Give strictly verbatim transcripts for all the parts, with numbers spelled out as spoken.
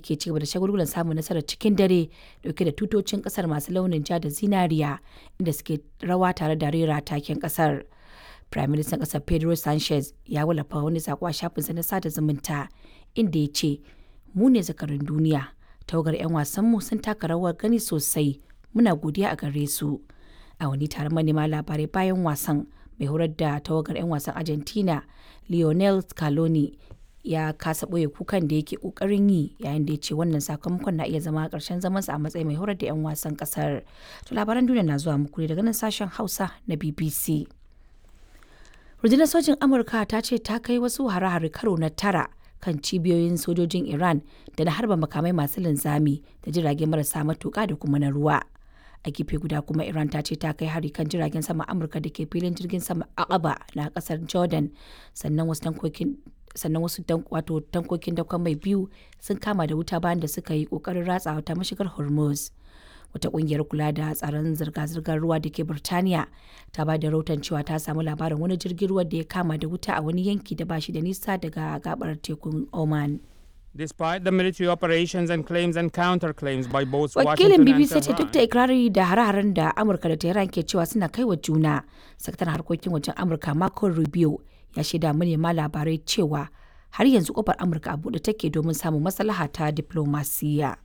ke cigaba da shagulgulan samun nasarar cikin dare dauke da tutocin kasar masu launin ja da zinariya inda suke rawa tare da rera taken kasar. Prime Minister kasar Pedro Sanchez ya wallafa wani sako a shafinsa na sada zumunta inda ya ce, "Mu ne zakarun duniya, tawagar 'yan wasanmu sun taka rawar gani sosai, muna godiya a gare su." A wani taron manema labarai bayan wasan, mai horar da tawagar 'yan wasan Argentina Lionel Scaloni ya kasa ɓoye kukan da yake ƙoƙarin yi yayin da ya ce wannan sakamakon na iya zama ƙarshen zamansa a matsayin mai horar da 'yan wasan ƙasar. To labaran duniya na zuwa muku ne daga nan sashen Hausa na B B C. Rundunar sojin Amurka ta ce ta kai wasu hare-hare karo na tara kan cibiyoyin sojojin Iran da na harba makamai masu linzami da jirage marasa matuƙa da kuma na ruwa. A gefe guda kuma Iran ta ce ta kai hari kan jiragen sama Amurka da ke filin jirgin sama Aqaba na kasar Jordan, sannan wasu tankokin sannan wasu wato tankokin dakon mai biyu sun kama da wuta bayan da suka yi kokarin ratsawa ta mashigar Hormuz. Wata kungiyar kula da tsaron zirga-zirgar ruwa da ke Burtaniya ta ba da rahoton cewa ta samu labarin wani jirgin ruwa da ya kama da wuta a wani yanki da ba shi da nisa daga gabar tekun Oman. Despite the military operations and claims and counterclaims by both Wakilin Washington B B and C ce duk da Tehran, ikirari da hare-haren da Amurka da Tehran ke cewa suna kai wa juna, sakataren harkokin wajen Amurka Marco Rubio ya shaida manema labarai cewa har yanzu kofar Amurka a buɗe take domin samun maslaha ta diplomasiya.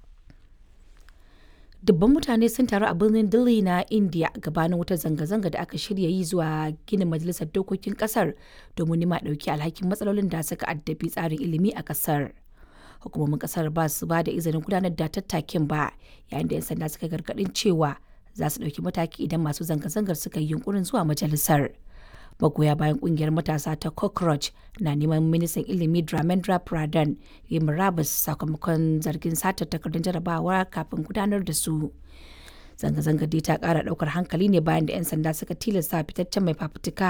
Dubban mutane sun taru a birnin Delhi na India gabanin wata zanga-zanga da aka shirya yi zuwa ginin majalisar dokokin kasar domin nima ɗauki alhakin matsalolin da suka addabi tsarin ilimi a kasar. Hukumomin kasar ba su ba da izinin gudanar da tattakin ba, yayin da 'yan sanda suka gargadin cewa za su ɗauki mataki idan masu zanga-zangar suka yi yunkurin zuwa majalisar. Magoya bayan kungiyar matasa ta Cockroach na neman ministan ilimi Dharmendra Pradhan ya yi murabus sakamakon zargin satar takardun jarabawa kafin gudanar da su. Zanga-zangar dai ta kara daukar hankali ne bayan da 'yan sanda suka tilasta fitaccen mai fafutuka